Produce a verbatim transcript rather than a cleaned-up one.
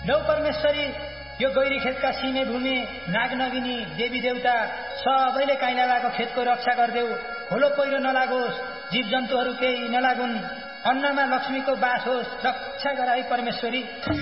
लौ परमेश्वरी यो गैरी खेतका सिमे भूमि नागनगिनी देवी देवता सबैले काइलाबाको खेतको रक्षा गर्देऊ। होलो पहिरो नलागोस्, जीव जन्तुहरू केही नलागुन्, अन्नमा लक्ष्मीको बास होस्, रक्षा गराई परमेश्वरी।